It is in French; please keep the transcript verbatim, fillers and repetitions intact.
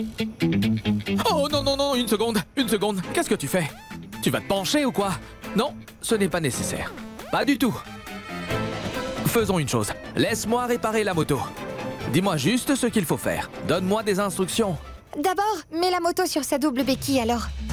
Oh non, non, non, une seconde, une seconde. Qu'est-ce que tu fais? Tu vas te pencher ou quoi? Non, ce n'est pas nécessaire. Pas du tout. Faisons une chose. Laisse-moi réparer la moto. Dis-moi juste ce qu'il faut faire. Donne-moi des instructions. D'abord, mets la moto sur sa double béquille alors.